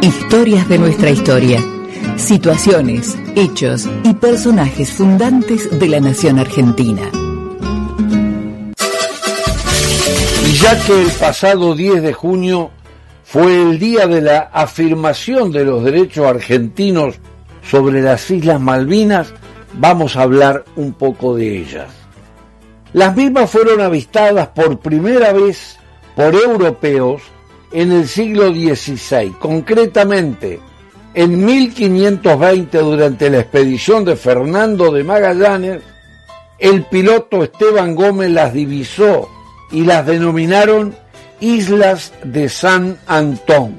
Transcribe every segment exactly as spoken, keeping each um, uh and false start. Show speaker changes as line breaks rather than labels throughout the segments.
Historias de nuestra historia. Situaciones, hechos y personajes fundantes de la nación argentina.
Y ya que el pasado diez de junio fue el día de la afirmación de los derechos argentinos sobre las Islas Malvinas, vamos a hablar un poco de ellas. Las mismas fueron avistadas por primera vez por europeos en el siglo dieciséis, concretamente en mil quinientos veinte, durante la expedición de Fernando de Magallanes. El piloto Esteban Gómez las divisó y las denominaron Islas de San Antón.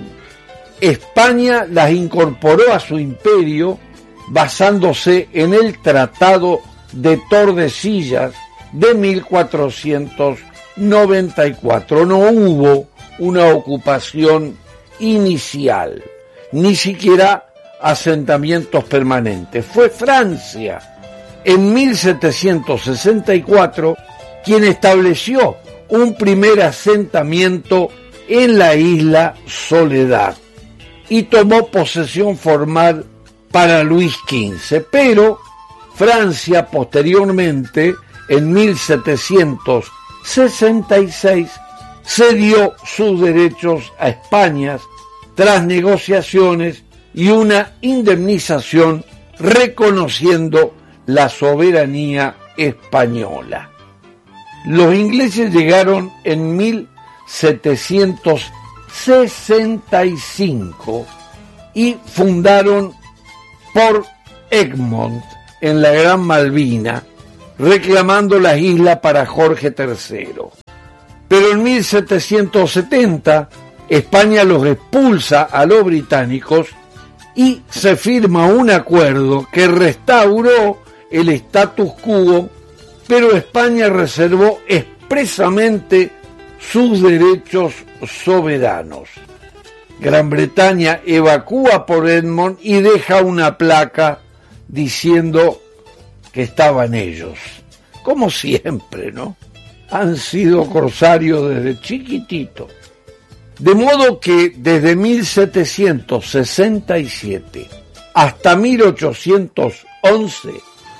España las incorporó a su imperio basándose en el Tratado de Tordesillas de mil cuatrocientos noventa y cuatro. No hubo una ocupación inicial, ni siquiera asentamientos permanentes. Fue Francia, en mil setecientos sesenta y cuatro, quien estableció un primer asentamiento en la isla Soledad y tomó posesión formal para Luis quince, pero Francia posteriormente, en mil setecientos sesenta y seis, cedió sus derechos a España tras negociaciones y una indemnización reconociendo la soberanía española. Los ingleses llegaron en mil setecientos sesenta y cinco y fundaron Port Egmont en la Gran Malvina, reclamando las islas para Jorge tercero. Pero en mil setecientos setenta España los expulsa a los británicos y se firma un acuerdo que restauró el status quo, pero España reservó expresamente sus derechos soberanos. Gran Bretaña evacúa por Egmont y deja una placa diciendo que estaban ellos. Como siempre, ¿no? Han sido corsarios desde chiquitito. De modo que desde mil setecientos sesenta y siete hasta mil ochocientos once,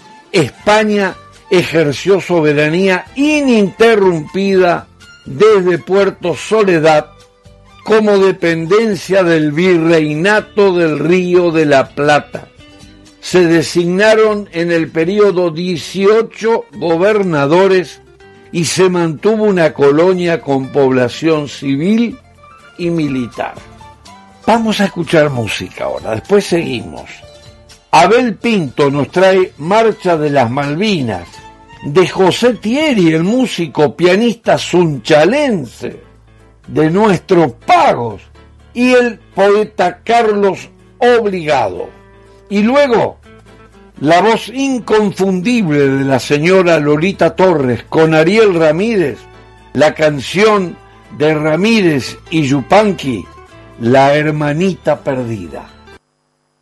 España ejerció soberanía ininterrumpida desde Puerto Soledad como dependencia del Virreinato del Río de la Plata. Se designaron en el periodo dieciocho gobernadores y se mantuvo una colonia con población civil y militar. Vamos a escuchar música ahora, después seguimos. Abel Pinto nos trae Marcha de las Malvinas, de José Thierry, el músico pianista sunchalense de Nuestros Pagos, y el poeta Carlos Obligado. Y luego, la voz inconfundible de la señora Lolita Torres con Ariel Ramírez, la canción de Ramírez y Yupanqui, La Hermanita Perdida.